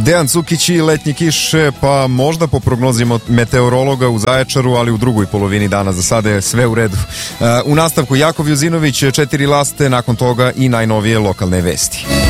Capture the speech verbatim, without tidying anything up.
Dejan Cukić i letnje kiše, pa možda po prognozi meteorologa u Zaječaru, ali u drugoj polovini dana. Za sada je sve u redu. U nastavku Jakov Juzinović, četiri laste, nakon toga i najnovije lokalne vesti.